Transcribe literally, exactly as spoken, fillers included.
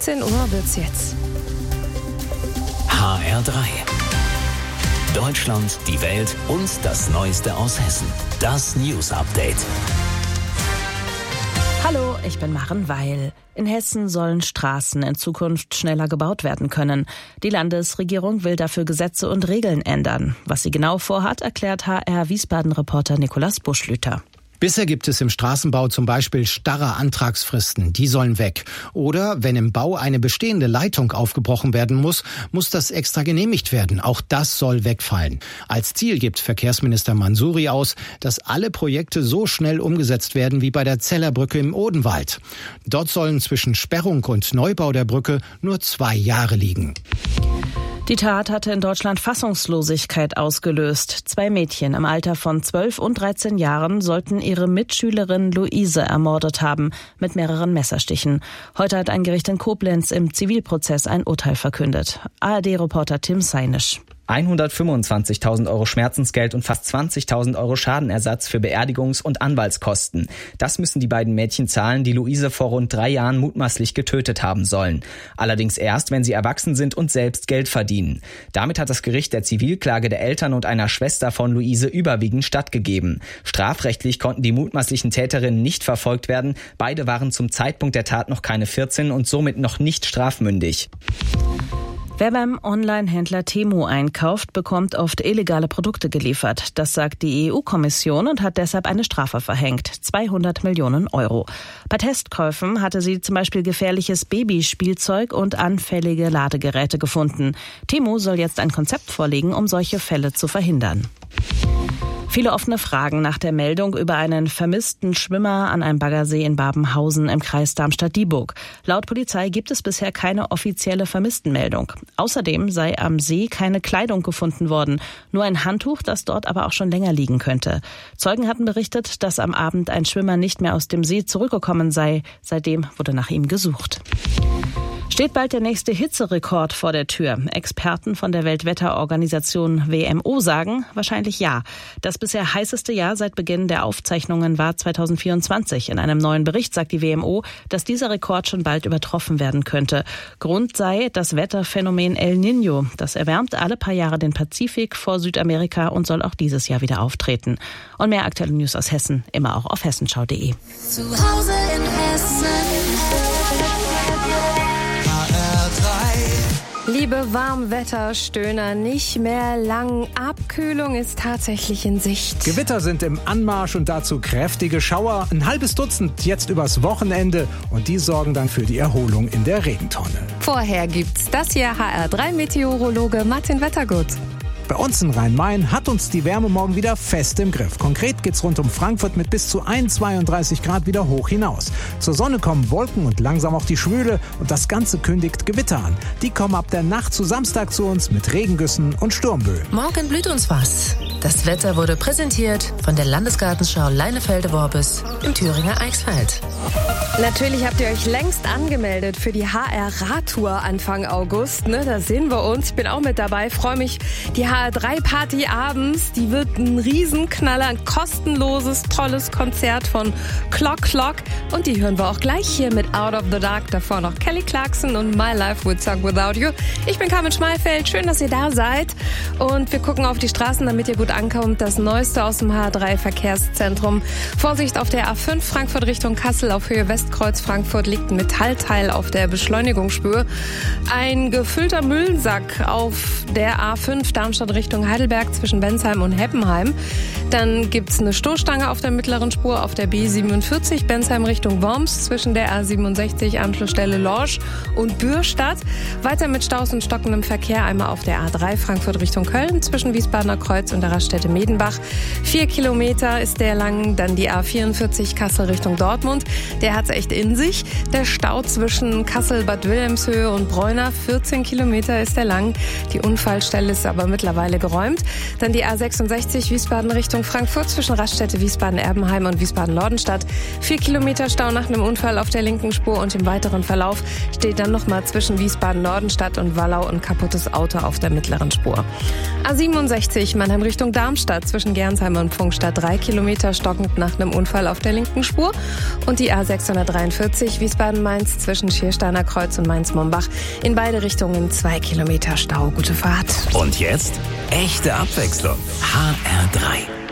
siebzehn Uhr wird's jetzt. H R drei. Deutschland, die Welt und das Neueste aus Hessen. Das News Update. Hallo, ich bin Maren Weil. In Hessen sollen Straßen in Zukunft schneller gebaut werden können. Die Landesregierung will dafür Gesetze und Regeln ändern. Was sie genau vorhat, erklärt H R Wiesbaden-Reporter Nikolaus Buschlüter. Bisher gibt es im Straßenbau zum Beispiel starre Antragsfristen, die sollen weg. Oder wenn im Bau eine bestehende Leitung aufgebrochen werden muss, muss das extra genehmigt werden. Auch das soll wegfallen. Als Ziel gibt Verkehrsminister Mansouri aus, dass alle Projekte so schnell umgesetzt werden wie bei der Zellerbrücke im Odenwald. Dort sollen zwischen Sperrung und Neubau der Brücke nur zwei Jahre liegen. Die Tat hatte in Deutschland Fassungslosigkeit ausgelöst. Zwei Mädchen im Alter von zwölf und dreizehn Jahren sollten ihre Mitschülerin Luise ermordet haben, mit mehreren Messerstichen. Heute hat ein Gericht in Koblenz im Zivilprozess ein Urteil verkündet. A R D-Reporter Tim Seinisch. hundertfünfundzwanzigtausend Euro Schmerzensgeld und fast zwanzigtausend Euro Schadenersatz für Beerdigungs- und Anwaltskosten. Das müssen die beiden Mädchen zahlen, die Luise vor rund drei Jahren mutmaßlich getötet haben sollen. Allerdings erst, wenn sie erwachsen sind und selbst Geld verdienen. Damit hat das Gericht der Zivilklage der Eltern und einer Schwester von Luise überwiegend stattgegeben. Strafrechtlich konnten die mutmaßlichen Täterinnen nicht verfolgt werden. Beide waren zum Zeitpunkt der Tat noch keine vierzehn und somit noch nicht strafmündig. Wer beim Online-Händler Temu einkauft, bekommt oft illegale Produkte geliefert. Das sagt die E U-Kommission und hat deshalb eine Strafe verhängt. zweihundert Millionen Euro. Bei Testkäufen hatte sie zum Beispiel gefährliches Babyspielzeug und anfällige Ladegeräte gefunden. Temu soll jetzt ein Konzept vorlegen, um solche Fälle zu verhindern. Viele offene Fragen nach der Meldung über einen vermissten Schwimmer an einem Baggersee in Babenhausen im Kreis Darmstadt-Dieburg. Laut Polizei gibt es bisher keine offizielle Vermisstenmeldung. Außerdem sei am See keine Kleidung gefunden worden, nur ein Handtuch, das dort aber auch schon länger liegen könnte. Zeugen hatten berichtet, dass am Abend ein Schwimmer nicht mehr aus dem See zurückgekommen sei. Seitdem wurde nach ihm gesucht. Steht bald der nächste Hitzerekord vor der Tür? Experten von der Weltwetterorganisation W M O sagen, wahrscheinlich ja. Das bisher heißeste Jahr seit Beginn der Aufzeichnungen war zweitausendvierundzwanzig. In einem neuen Bericht sagt die W M O, dass dieser Rekord schon bald übertroffen werden könnte. Grund sei das Wetterphänomen El Niño. Das erwärmt alle paar Jahre den Pazifik vor Südamerika und soll auch dieses Jahr wieder auftreten. Und mehr aktuelle News aus Hessen, immer auch auf hessenschau punkt de. Zu Hause in Hessen. Liebe Warmwetterstöhner, nicht mehr lang. Abkühlung ist tatsächlich in Sicht. Gewitter sind im Anmarsch und dazu kräftige Schauer. Ein halbes Dutzend jetzt übers Wochenende und die sorgen dann für die Erholung in der Regentonne. Vorher gibt's das hier H R drei Meteorologe Martin Wettergut. Bei uns in Rhein-Main hat uns die Wärme morgen wieder fest im Griff. Konkret geht's rund um Frankfurt mit bis zu einundzwanzig Grad wieder hoch hinaus. Zur Sonne kommen Wolken und langsam auch die Schwüle und das Ganze kündigt Gewitter an. Die kommen ab der Nacht zu Samstag zu uns mit Regengüssen und Sturmböen. Morgen blüht uns was. Das Wetter wurde präsentiert von der Landesgartenschau Leinefelde-Worbis im Thüringer Eichsfeld. Natürlich habt ihr euch längst angemeldet für die H R-Radtour Anfang August. Ne, da sehen wir uns. Ich bin auch mit dabei. Freue mich. Die H R drei Party abends, die wird ein Riesenknaller, ein kostenloses, tolles Konzert von Clock Clock. Und die hören wir auch gleich hier mit Out of the Dark. Davor noch Kelly Clarkson und My Life Would Suck Without You. Ich bin Carmen Schmeifeld. Schön, dass ihr da seid. Und wir gucken auf die Straßen, damit ihr gut ankommt. Das Neueste aus dem H R drei Verkehrszentrum. Vorsicht auf der A fünf Frankfurt Richtung Kassel auf Höhe Westkreuz Frankfurt liegt ein Metallteil auf der Beschleunigungsspur. Ein gefüllter Müllsack auf der A fünf Darmstadt Richtung Heidelberg zwischen Bensheim und Heppenheim. Dann gibt's eine Stoßstange auf der mittleren Spur auf der B siebenundvierzig Bensheim Richtung Worms zwischen der A siebenundsechzig Anschlussstelle Lorsch und Bürstadt. Weiter mit Staus und stockendem Verkehr einmal auf der A drei Frankfurt Richtung Köln zwischen Wiesbadener Kreuz und der Raststätte Medenbach. Vier Kilometer ist der lang. Dann die A vierundvierzig Kassel Richtung Dortmund. Der hat's echt in sich. Der Stau zwischen Kassel, Bad Wilhelmshöhe und Bräuner. vierzehn Kilometer ist der lang. Die Unfallstelle ist aber mittlerweile mittlerweile geräumt. Dann die A sechsundsechzig Wiesbaden Richtung Frankfurt zwischen Raststätte Wiesbaden-Erbenheim und Wiesbaden-Nordenstadt. Vier Kilometer Stau nach einem Unfall auf der linken Spur und im weiteren Verlauf steht dann nochmal zwischen Wiesbaden-Nordenstadt und Wallau ein kaputtes Auto auf der mittleren Spur. A siebenundsechzig Mannheim Richtung Darmstadt zwischen Gernsheim und Pfungstadt. Drei Kilometer stockend nach einem Unfall auf der linken Spur. Und die A sechshundertdreiundvierzig Wiesbaden-Mainz zwischen Schiersteiner Kreuz und Mainz-Mombach. In beide Richtungen zwei Kilometer Stau. Gute Fahrt. Und jetzt echte Abwechslung. H R drei.